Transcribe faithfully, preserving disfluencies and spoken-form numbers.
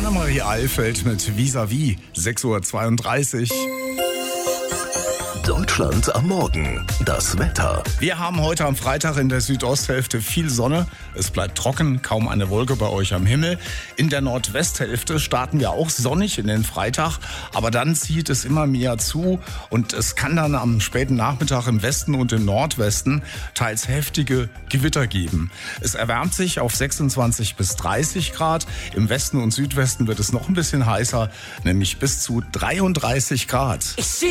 Annemarie Eilfeld mit Vis-à-vis, sechs Uhr zweiunddreißig. Deutschland am Morgen. Das Wetter. Wir haben heute am Freitag in der Südosthälfte viel Sonne. Es bleibt trocken, kaum eine Wolke bei euch am Himmel. In der Nordwesthälfte starten wir auch sonnig in den Freitag, aber dann zieht es immer mehr zu und es kann dann am späten Nachmittag im Westen und im Nordwesten teils heftige Gewitter geben. Es erwärmt sich auf sechsundzwanzig bis dreißig Grad. Im Westen und Südwesten wird es noch ein bisschen heißer, nämlich bis zu dreiunddreißig Grad.